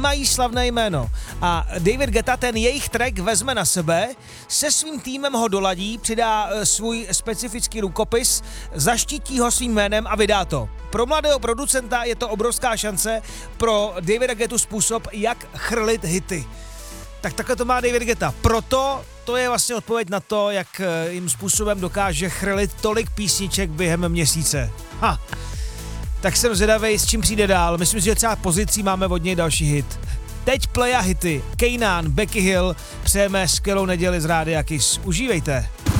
mají slavné jméno a David Guetta ten jejich track vezme na sebe, se svým týmem ho doladí, přidá svůj specifický rukopis, zaštítí ho svým jménem a vydá to. Pro mladého producenta je to obrovská šance, pro Davida Guettu způsob, jak chrlit hity. Tak takhle to má David Guetta. Proto to je vlastně odpověď na to, jak jim způsobem dokáže chrlit tolik písniček během měsíce. Tak jsem zvědavej, s čím přijde dál. Myslím si, že třeba pozicí máme od něj další hit. Teď Playa hity. Kejnán, Becky Hill. Přejeme skvělou neděli z Rádia Kiss. Užívejte.